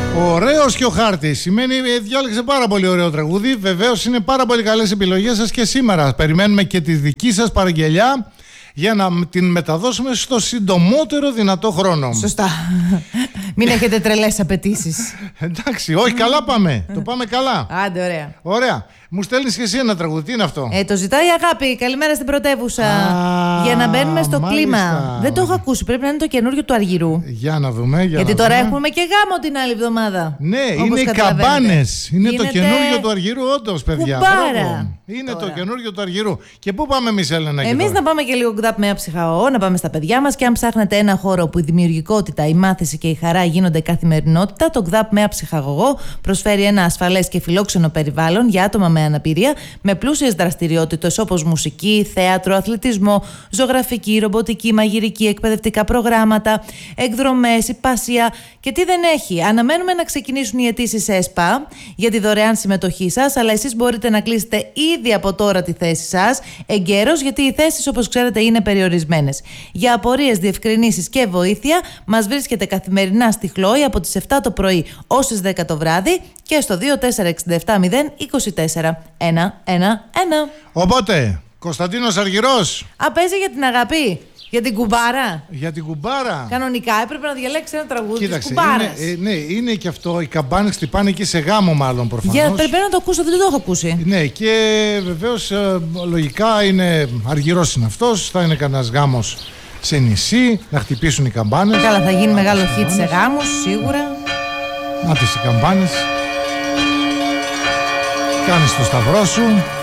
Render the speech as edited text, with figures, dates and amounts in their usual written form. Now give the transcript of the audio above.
Ωραίος και ο χάρτης. Σημαίνει διάλεξε πάρα πολύ ωραίο τραγούδι. Βεβαίως είναι πάρα πολύ καλές επιλογές σας και σήμερα. Περιμένουμε και τη δική σας παραγγελιά για να την μεταδώσουμε στο συντομότερο δυνατό χρόνο. Σωστά. Μην έχετε τρελές απαιτήσεις. Εντάξει, όχι, καλά πάμε. Το πάμε καλά. Άντε, ωραία. Ωραία. Μου στέλνεις και εσύ ένα τραγούδι, τι είναι αυτό? Το ζητάει η Αγάπη. Καλημέρα στην πρωτεύουσα. Για να μπαίνουμε στο μάλιστα. κλίμα. Δεν το έχω ακούσει. Πρέπει να είναι το καινούριο του Αργυρού. Για να δούμε. Γιατί τώρα έχουμε και γάμο την άλλη εβδομάδα. Ναι, όπως είναι οι καμπάνες. Είναι το καινούριο του Αργυρού, όντως, παιδιά. Κουμπάρα. Είναι Τώρα. το καινούριο του Αργυρού. Και πού πάμε εμείς, Έλενα? Εμείς να πάμε και λίγο γκδάπ με αψυχαγωγό, να πάμε στα παιδιά μας. Και αν ψάχνετε ένα χώρο που η δημιουργικότητα, η μάθηση και η χαρά γίνονται καθημερινότητα, το γκδάπ με αψυχαγωγό προσφέρει ένα ασφαλές και φιλόξενο περιβάλλον για άτομα με αναπηρία, με πλούσιες δραστηριότητες όπως μουσική, θέατρο, αθλητισμό, ζωγραφική, ρομποτική, μαγειρική, εκπαιδευτικά προγράμματα, εκδρομές, υπασία και τι δεν έχει. Αναμένουμε να ξεκινήσουν οι αιτήσεις σε ΕΣΠΑ για τη δωρεάν συμμετοχή σας, αλλά εσείς μπορείτε να κλείσετε ήδη από τώρα τη θέση σας εγκαίρως, γιατί οι θέσεις, όπως ξέρετε, είναι περιορισμένες. Για απορίες, διευκρινήσεις και βοήθεια μας βρίσκεται καθημερινά στη Χλόη από τις 7 το πρωί ως τις 10 το βράδυ και στο 2467 024 111. Οπότε, Κωνσταντίνος Αργυρός. Παίζει για την Αγάπη, για την κουμπάρα. Για την κουμπάρα. Κανονικά έπρεπε να διαλέξει ένα τραγούδι της Κοίταξε, κουμπάρας. ναι, είναι και αυτό. Οι καμπάνες χτυπάνε και σε γάμο, μάλλον προφανώς. Πρέπει να το ακούσω, δεν το έχω ακούσει. Ναι, και βεβαίως λογικά είναι Αργυρός είναι αυτός. Θα είναι κανένας γάμος σε νησί, να χτυπήσουν οι καμπάνες. Καλά, θα γίνει μεγάλο hit σε γάμους, σίγουρα. Να τις οι καμπάνες. Κάνεις το σταυρό σου.